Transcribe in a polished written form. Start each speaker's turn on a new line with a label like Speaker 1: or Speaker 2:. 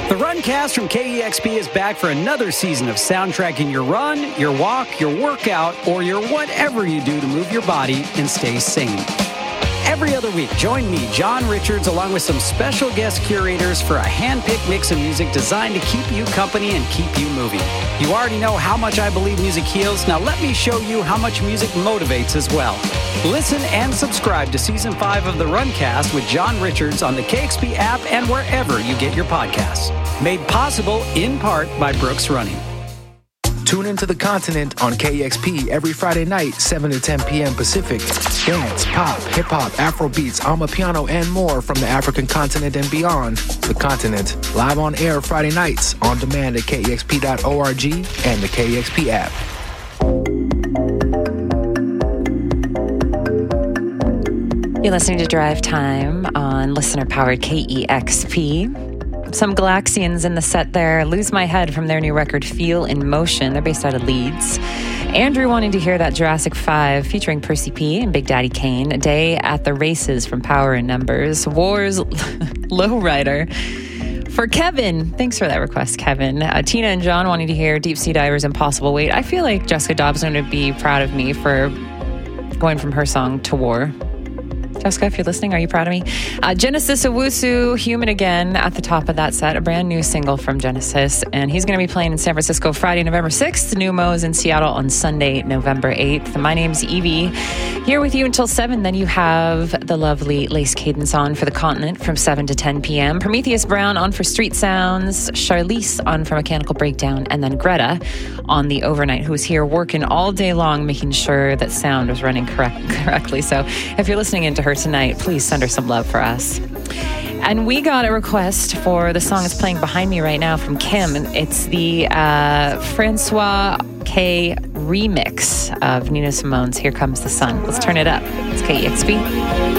Speaker 1: The Runcast from KEXP is back for another season of soundtracking your run, your walk, your workout, or your whatever you do to move your body and stay sane. Every other week, join me, John Richards, along with some special guest curators for a hand-picked mix of music designed to keep you company and keep you moving. You already know how much I believe music heals. Now let me show you how much music motivates as well. Listen and subscribe to Season 5 of The Runcast with John Richards on the KEXP app and wherever you get your podcasts. Made possible, in part, by Brooks Running.
Speaker 2: Tune into The Continent on KEXP every Friday night, 7 to 10 p.m. Pacific. Dance, pop, hip-hop, Afrobeats, Amapiano, and more from the African continent and beyond. The Continent, live on air Friday nights, on demand at KEXP.org and the KEXP app.
Speaker 3: You're listening to Drive Time on listener-powered KEXP. Some Galaxians in the set there. Lose My Head from their new record, Feel in Motion. They're based out of Leeds. Andrew wanting to hear that Jurassic 5 featuring Percy P and Big Daddy Kane. A Day at the Races from Power in Numbers. Wars Lowrider. For Kevin, thanks for that request, Kevin. Tina and John wanting to hear Deep Sea Divers, Impossible Weight. I feel like Jessica Dobbs is going to be proud of me for going from her song to War. Jessica, if you're listening, are you proud of me? Genesis Owusu, Human Again, at the top of that set, a brand new single from Genesis. And he's going to be playing in San Francisco Friday, November 6th. New Mo's in Seattle on Sunday, November 8th. My name's Evie, here with you until 7. Then you have the lovely Lace Cadence on for The Continent from 7 to 10 p.m. Prometheus Brown on for Street Sounds. Charlize on for Mechanical Breakdown. And then Greta on the overnight, who was here working all day long, making sure that sound was running correctly. So if you're listening into her tonight, please send her some love for us. And we got a request for the song that's playing behind me right now from Kim. It's the Francois K remix of Nina Simone's Here Comes the Sun. Let's turn it up. It's KEXP.